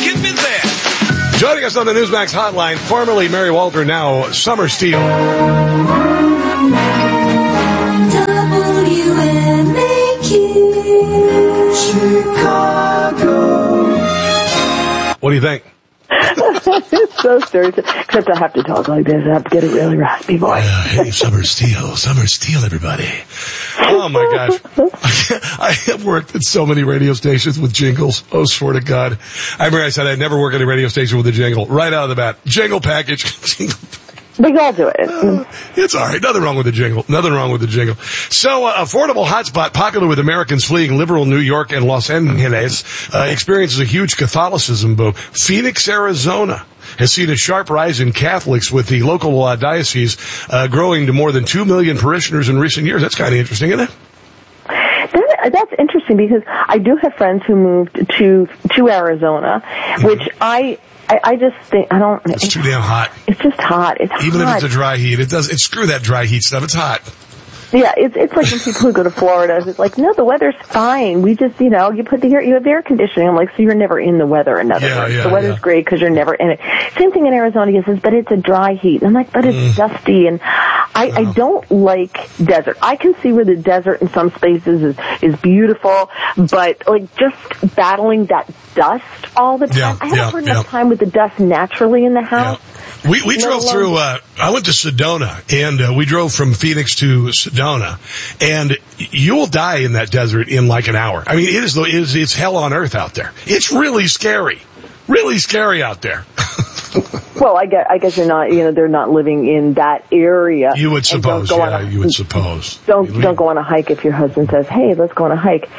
You've been there. Joining us on the Newsmax hotline, formerly Mary Walter, now Summer Steele. WNAQ, Chicago. What do you think? It's so stereotypical. Except I have to talk like this. I have to get a really raspy voice. Hey, Summer Steele, everybody. Oh, my gosh. I have worked at so many radio stations with jingles. Oh, swear to God. I remember I said I'd never work at a radio station with a jingle. Right out of the bat. Jingle package. We all do it. It's all right. Nothing wrong with the jingle. So, affordable hotspot popular with Americans fleeing liberal New York and Los Angeles experiences a huge Catholicism boom. Phoenix, Arizona has seen a sharp rise in Catholics, with the local diocese growing to more than 2 million parishioners in recent years. That's kind of interesting, isn't it? That's interesting, because I do have friends who moved to Arizona, which I just think, It's too damn hot. It's just hot. It's Even hot. if it's a dry heat, screw that dry heat stuff. It's hot. Yeah, it's like when people who go to Florida, it's like, no, the weather's fine. We just, you have air conditioning. I'm like, so you're never in the weather, in other words. The weather's great because you're never in it. Same thing in Arizona. He says, but it's a dry heat. And I'm like, but it's dusty. And I don't like desert. I can see where the desert in some spaces is beautiful, but like just battling that dust all the time. I haven't heard enough time with the dust naturally in the house. We drove through, I went to Sedona, and we drove from Phoenix to Sedona, and you will die in that desert in like an hour. I mean, it's hell on earth out there. It's really scary out there. Well, I guess you're not, they're not living in that area. You would suppose, you would suppose. Don't go on a hike if your husband says, hey, let's go on a hike.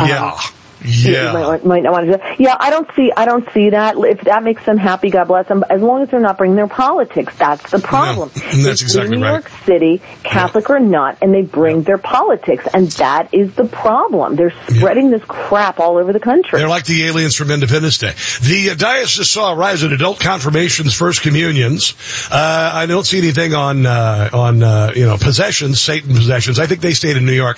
Yeah. You might not want to do that. Yeah, I don't see that. If that makes them happy, God bless them. As long as they're not bringing their politics, that's the problem. No, that's exactly right. New York City, Catholic or not, and they bring their politics, and that is the problem. They're spreading this crap all over the country. They're like the aliens from Independence Day. The diocese saw a rise in adult confirmations, first communions. I don't see anything on possessions, Satan possessions. I think they stayed in New York.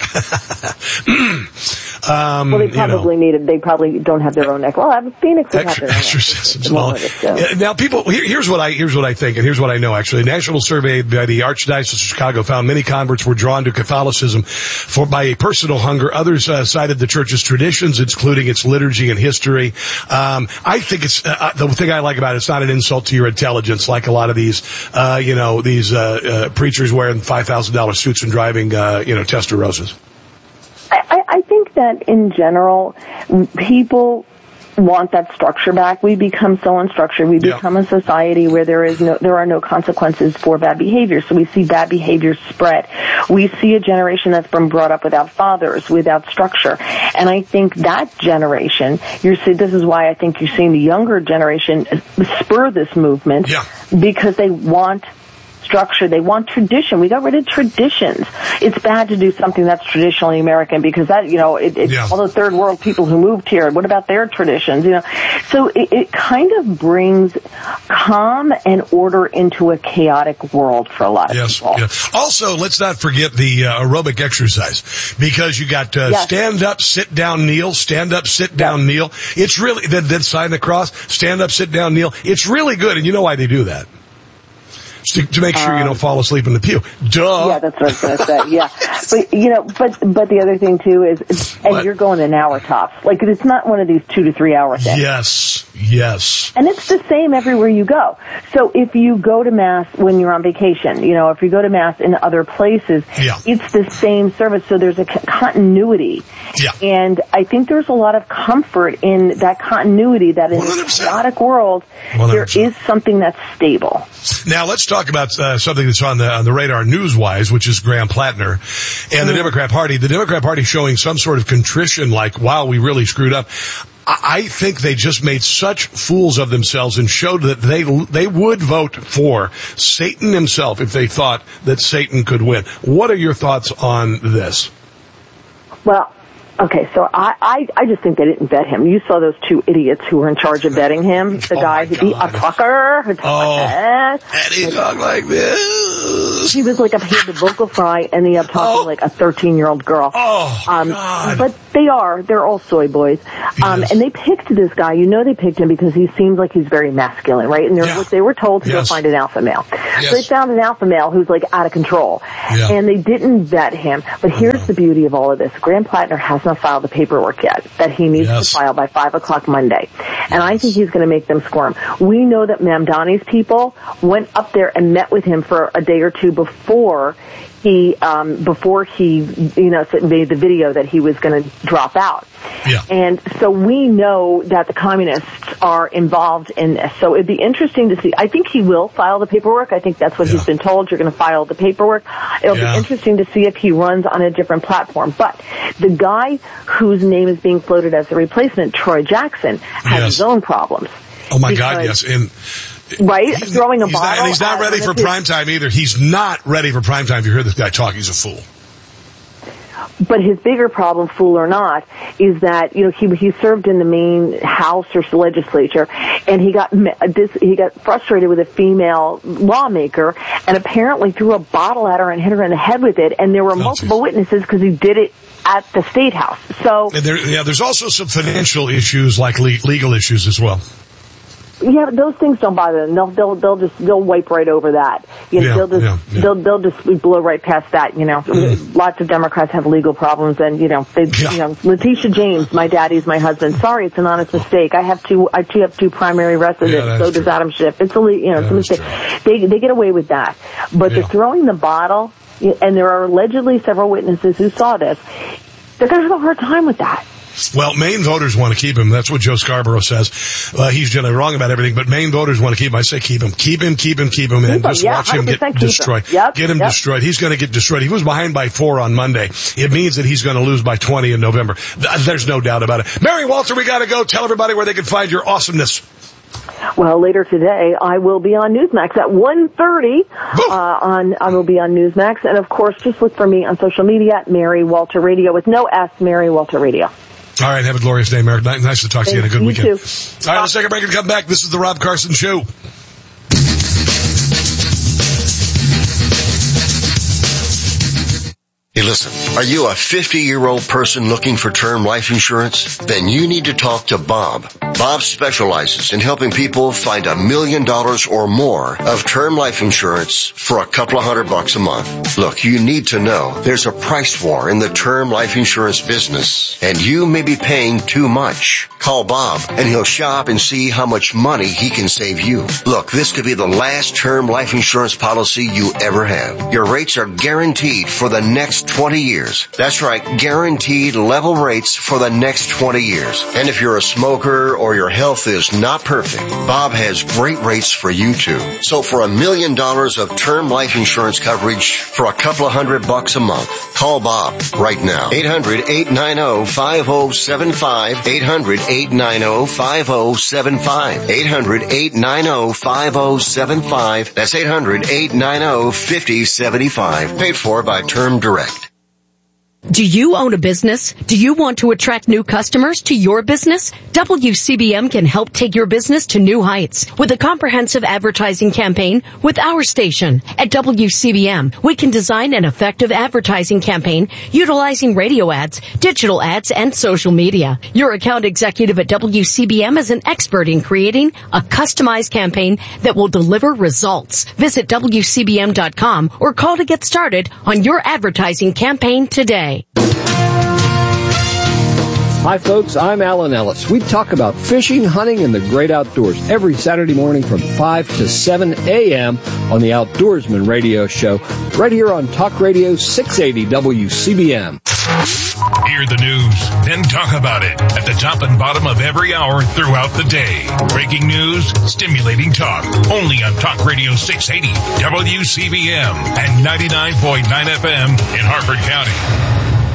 Well, they probably they probably don't have their own neck. Well, Phoenix would have their own exorcisms. Now, people, here's what I think, and here's what I know, actually. A national survey by the Archdiocese of Chicago found many converts were drawn to Catholicism by a personal hunger. Others cited the church's traditions, including its liturgy and history. I think it's the thing I like about it, it's not an insult to your intelligence, like a lot of these preachers wearing $5,000 suits and driving Testarossas. I think that in general, people want that structure back. We become so unstructured. We become a society where there are no consequences for bad behavior. So we see bad behavior spread. We see a generation that's been brought up without fathers, without structure. And I think that generation, this is why I think you're seeing the younger generation spur this movement, because they want structure. They want tradition. We got rid of traditions. It's bad to do something that's traditionally American, because that, all the third world people who moved here, what about their traditions? So it kind of brings calm and order into a chaotic world for a lot of people. Also, let's not forget the aerobic exercise, because you got stand up, sit down, kneel, stand up, sit down, kneel. It's really, then sign the cross, stand up, sit down, kneel. It's really good, and you know why they do that? To make sure you don't fall asleep in the pew. Duh. Yeah, that's what I was going to say. Yeah, but the other thing too is, you're going an hour tops. Like, it's not one of these 2 to 3 hour things. Yes. And it's the same everywhere you go. So if you go to Mass when you're on vacation, if you go to Mass in other places, it's the same service. So there's a continuity. Yeah. And I think there's a lot of comfort in that continuity, that in 100%. A chaotic world, 100%. There is something that's stable. Now let's talk about something that's on the radar news-wise, which is Graham Plattner and the Democrat Party. The Democrat Party showing some sort of contrition, like, wow, we really screwed up. I think they just made such fools of themselves and showed that they would vote for Satan himself if they thought that Satan could win. What are your thoughts on this? Well, okay, so I just think they didn't vet him. You saw those two idiots who were in charge of vetting him. The guy who a trucker. And he talked like this. He was like he had the vocal fry, and he talking like a 13-year-old girl. God. They are. They're all soy boys. Yes. And they picked this guy. You know they picked him because he seems like he's very masculine, right? And they were told to go find an alpha male. Yes. So they found an alpha male who's like out of control. Yeah. And they didn't vet him. But here's the beauty of all of this. Graham Plattner has not filed the paperwork yet that he needs to file by 5 o'clock Monday. And I think he's going to make them squirm. We know that Mamdani's people went up there and met with him for a day or two before he made the video that he was going to drop out. Yeah. And so we know that the communists are involved in this. So it'd be interesting to see. I think he will file the paperwork. I think that's what he's been told. You're going to file the paperwork. It'll be interesting to see if he runs on a different platform. But the guy whose name is being floated as the replacement, Troy Jackson, has his own problems. Oh my God, yes. And right? Throwing a bottle. And he's not ready for prime time either. He's not ready for prime time. If you hear this guy talk, he's a fool. But his bigger problem, fool or not, is that, he served in the Maine House or legislature, and he got frustrated with a female lawmaker and apparently threw a bottle at her and hit her in the head with it, and there were multiple witnesses because he did it at the State House. So there's also some financial issues, like legal issues as well. Yeah, those things don't bother them. They'll wipe right over that. They'll just blow right past that. Lots of Democrats have legal problems, and Letitia James, my daddy's my husband. Sorry, it's an honest mistake. I have two primary residents. So does Adam Schiff. It's it's a mistake. They get away with that, but they're throwing the bottle, and there are allegedly several witnesses who saw this. They're going to have a hard time with that. Well, Maine voters want to keep him. That's what Joe Scarborough says. He's generally wrong about everything, but Maine voters want to keep him. I say keep him, and just watch him get destroyed. Get him destroyed. He's going to get destroyed. He was behind by 4 on Monday. It means that he's going to lose by 20 in November. There's no doubt about it. Mary Walter, we got to go. Tell everybody where they can find your awesomeness. Well, later today, I will be on Newsmax at 1:30. I will be on Newsmax, and of course, just look for me on social media at Mary Walter Radio with no S, Mary Walter Radio. All right, have a glorious day, Merrick. Nice to talk to you and a good weekend. You too. All right, let's take a break and come back. This is the Rob Carson Show. Hey, listen, are you a 50-year-old person looking for term life insurance? Then you need to talk to Bob. Bob specializes in helping people find $1 million or more of term life insurance for a couple of $100 a month. Look, you need to know there's a price war in the term life insurance business, and you may be paying too much. Call Bob, and he'll shop and see how much money he can save you. Look, this could be the last term life insurance policy you ever have. Your rates are guaranteed for the next 20 years. That's right, guaranteed level rates for the next 20 years. And if you're a smoker or your health is not perfect, Bob has great rates for you too. So for $1 million of term life insurance coverage for a couple of $100 a month, call Bob right now. 800-890-5075. 800-890-5075. 800-890-5075. That's 800-890-5075. Paid for by Term Direct. Do you own a business? Do you want to attract new customers to your business? WCBM can help take your business to new heights with a comprehensive advertising campaign with our station. At WCBM, we can design an effective advertising campaign utilizing radio ads, digital ads, and social media. Your account executive at WCBM is an expert in creating a customized campaign that will deliver results. Visit WCBM.com or call to get started on your advertising campaign today. Hi folks, I'm Alan Ellis. We talk about fishing, hunting, and the great outdoors every Saturday morning from 5 to 7 a.m. on the Outdoorsman Radio Show, right here on Talk Radio 680 WCBM. Hear the news, then talk about it at the top and bottom of every hour throughout the day. Breaking news, stimulating talk, only on Talk Radio 680 WCBM and 99.9 FM in Harford County.